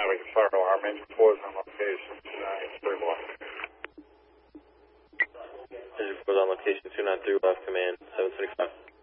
Navigate fire alarm. Engine 4 is on location. 293 left. Engine 4 is on location. 293 left. Command 725.